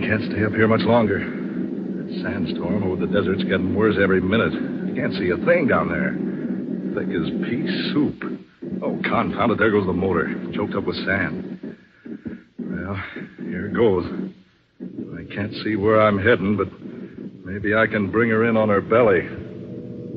can't stay up here much longer. That sandstorm over the desert's getting worse every minute. I can't see a thing down there. Thick as pea soup. Oh, confound it, there goes the motor, choked up with sand. Well, here it goes. I can't see where I'm heading, but maybe I can bring her in on her belly.